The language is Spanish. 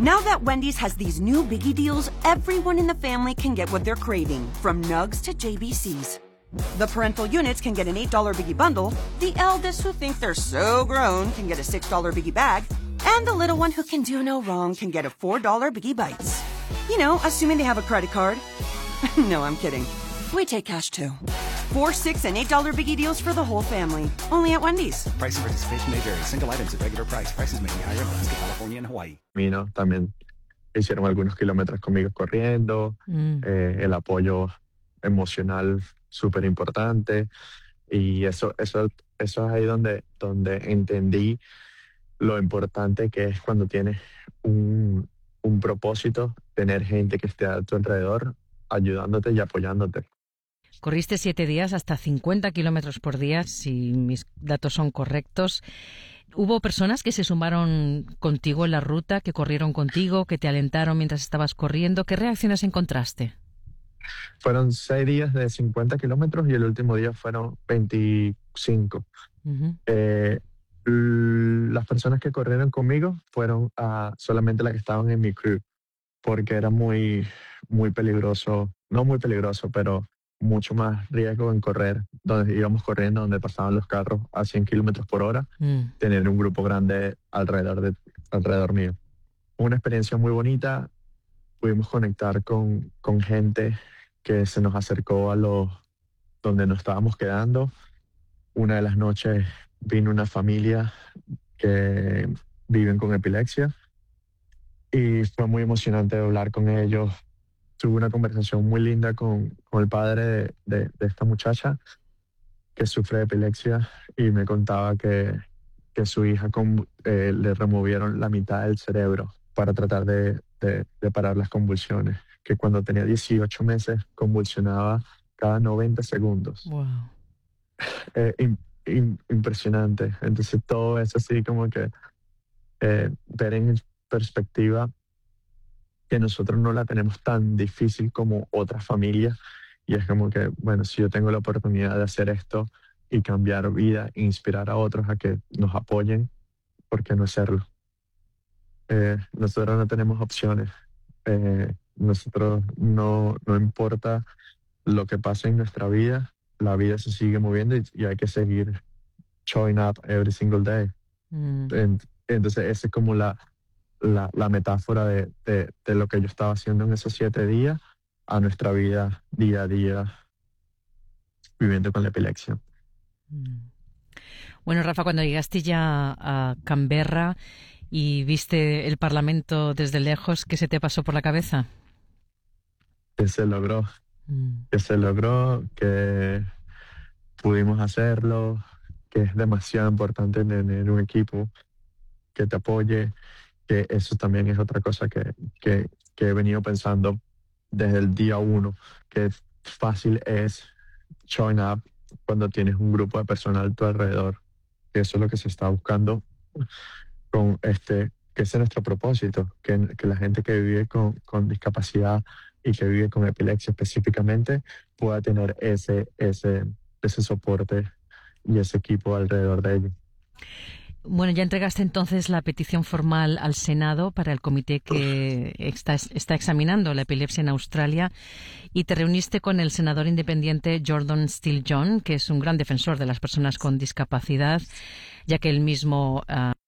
Now that Wendy's has these new biggie deals, everyone in the family can get what they're craving, from Nugs to JBCs. The parental units can get an $8 biggie bundle, the eldest who think they're so grown can get a $6 biggie bag, and the little one who can do no wrong can get a $4 biggie bites. You know, assuming they have a credit card. No, I'm kidding. We take cash too. 4, 6, and $8 biggie deals for the whole family. Only at Wendy's. Price and participation may vary. Single items at regular price. Prices may be higher in Alaska, California, and Hawaii. Camino, también hicieron algunos kilómetros conmigo corriendo. El apoyo emocional súper importante. Y eso es ahí donde entendí lo importante que es cuando tienes un propósito, tener gente que esté a tu alrededor ayudándote y apoyándote. Corriste 7 días, hasta 50 kilómetros por día, si mis datos son correctos. ¿Hubo personas que se sumaron contigo en la ruta, que corrieron contigo, que te alentaron mientras estabas corriendo? ¿Qué reacciones encontraste? Fueron 6 días de 50 kilómetros y el último día fueron 25. Uh-huh. Las personas que corrieron conmigo fueron solamente las que estaban en mi crew, porque era muy, muy peligroso, no muy peligroso, pero mucho más riesgo en correr, donde íbamos corriendo, donde pasaban los carros a 100 kilómetros por hora, tener un grupo grande alrededor mío. Una experiencia muy bonita, pudimos conectar con gente que se nos acercó a donde nos estábamos quedando. Una de las noches vino una familia que viven con epilepsia y fue muy emocionante hablar con ellos. Tuve una conversación muy linda con el padre de esta muchacha que sufre de epilepsia y me contaba que su hija le removieron la mitad del cerebro para tratar de parar las convulsiones, que cuando tenía 18 meses convulsionaba cada 90 segundos. Wow. Impresionante. Entonces todo eso así como que ver en perspectiva que nosotros no la tenemos tan difícil como otras familias, y es como que, bueno, si yo tengo la oportunidad de hacer esto y cambiar vida e inspirar a otros a que nos apoyen, ¿por qué no hacerlo? Nosotros no tenemos opciones. Nosotros no importa lo que pase en nuestra vida, la vida se sigue moviendo y hay que seguir showing up every single day. Entonces esa es como la metáfora de lo que yo estaba haciendo en esos 7 días a nuestra vida día a día viviendo con la epilepsia. Bueno, Rafa, cuando llegaste ya a Canberra y viste el Parlamento desde lejos, ¿qué se te pasó por la cabeza? Que se logró. Que se logró, que pudimos hacerlo, que es demasiado importante tener un equipo que te apoye, que eso también es otra cosa que he venido pensando desde el día 1, que fácil es showing up cuando tienes un grupo de personas a tu alrededor, que eso es lo que se está buscando con que ese es nuestro propósito, que la gente que vive con discapacidad y que vive con epilepsia específicamente pueda tener ese soporte y ese equipo alrededor de ellos. Bueno, ya entregaste entonces la petición formal al Senado para el comité que está examinando la epilepsia en Australia, y te reuniste con el senador independiente Jordan Steele John, que es un gran defensor de las personas con discapacidad, ya que él mismo